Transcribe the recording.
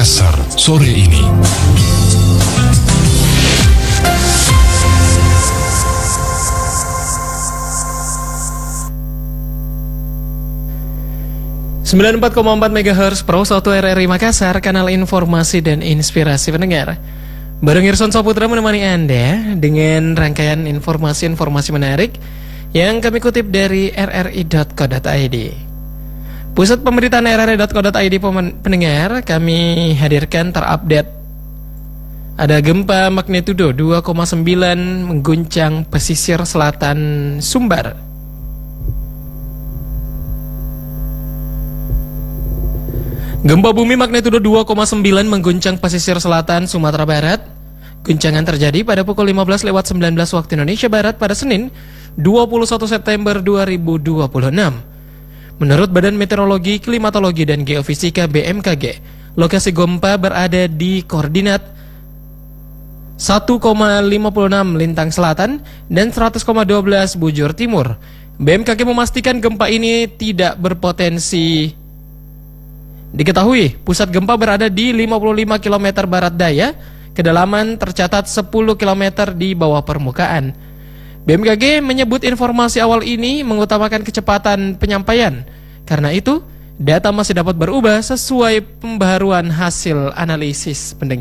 Makassar sore ini. Sembilan 94,4 MHz Pro 1 RRI Makassar, kanal informasi dan inspirasi pendengar. Bareng Irson Saputra menemani Anda dengan rangkaian informasi-informasi menarik yang kami kutip dari rri.co.id. Pusat pemberitaan rri.co.id pendengar, kami hadirkan terupdate. Ada gempa magnitudo 2,9 mengguncang pesisir selatan Sumbar. Gempa bumi magnitudo 2,9 mengguncang pesisir selatan Sumatera Barat. Guncangan terjadi pada pukul 15:19 waktu Indonesia Barat pada Senin 21 September 2026. Menurut Badan Meteorologi, Klimatologi dan Geofisika BMKG, lokasi gempa berada di koordinat 1,56 lintang selatan dan 100,12 bujur timur. BMKG memastikan gempa ini tidak berpotensi. Diketahui, pusat gempa berada di 55 km barat daya, kedalaman tercatat 10 km di bawah permukaan. BMKG menyebut informasi awal ini mengutamakan kecepatan penyampaian. Karena itu, data masih dapat berubah sesuai pembaharuan hasil analisis pendengar.